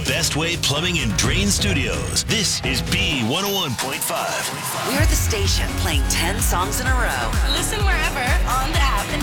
Best Way Plumbing and Drain Studios. This is B101.5. We're the station playing 10 songs in a row. Listen wherever, on the app, and